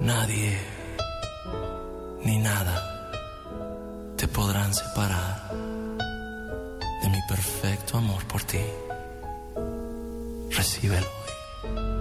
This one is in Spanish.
Nadie ni nada te podrán separar de mi perfecto amor por ti. Recíbelo hoy.